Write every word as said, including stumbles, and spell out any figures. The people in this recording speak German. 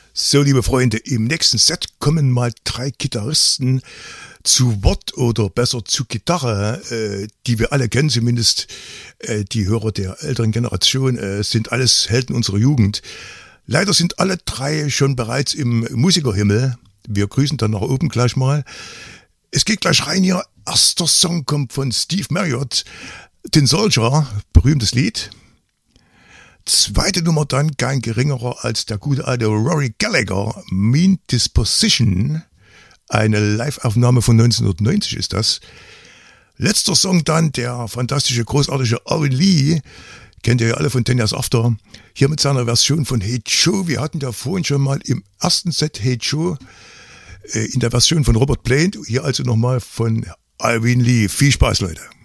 So, liebe Freunde, im nächsten Set kommen mal drei Gitarristen zu Wort oder besser zu Gitarre, äh, die wir alle kennen, zumindest äh, die Hörer der älteren Generation, äh, sind alles Helden unserer Jugend. Leider sind alle drei schon bereits im Musikerhimmel. Wir grüßen dann nach oben gleich mal. Es geht gleich rein hier. Erster Song kommt von Steve Marriott, Tin Soldier, berühmtes Lied. Zweite Nummer dann kein geringerer als der gute alte Rory Gallagher, Mean Disposition. Eine Live-Aufnahme von neunzehnhundertneunzig ist das. Letzter Song dann der fantastische, großartige Owen Lee. Kennt ihr ja alle von Ten Years After. Hier mit seiner Version von Hey Joe. Wir hatten ja vorhin schon mal im ersten Set Hey Joe äh, in der Version von Robert Plant. Hier also nochmal von Owen Lee. Viel Spaß, Leute.